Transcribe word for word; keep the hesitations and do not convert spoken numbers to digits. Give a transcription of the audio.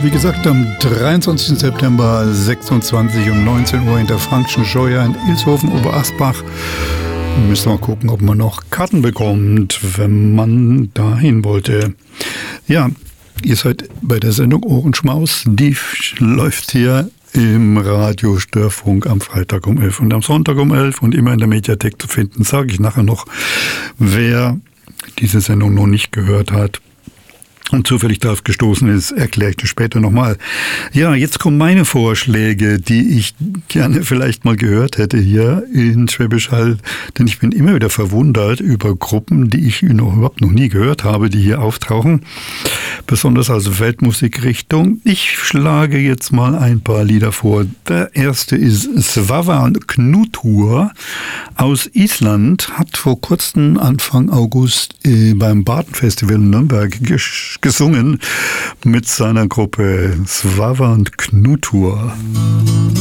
wie gesagt, am dreiundzwanzigsten September sechsundzwanzig um neunzehn Uhr in der Frankschen Scheuer in Ilshofen, Oberasbach. Müssen wir gucken, ob man noch Karten bekommt, wenn man dahin wollte. Ja, ihr seid bei der Sendung Ohrenschmaus. Die läuft hier im Radio Störfunk am Freitag um elf und am Sonntag um elf und immer in der Mediathek zu finden. Sage ich nachher noch, wer diese Sendung noch nicht gehört hat und zufällig darauf gestoßen ist, erkläre ich das später nochmal. Ja, jetzt kommen meine Vorschläge, die ich gerne vielleicht mal gehört hätte hier in Schwäbisch Hall, denn ich bin immer wieder verwundert über Gruppen, die ich noch, überhaupt noch nie gehört habe, die hier auftauchen, besonders also Weltmusikrichtung. Ich schlage jetzt mal ein paar Lieder vor. Der erste ist Svava Knutur aus Island, hat vor kurzem Anfang August äh, beim Barden-Festival in Nürnberg gesch- gesungen mit seiner Gruppe Svava Knutur.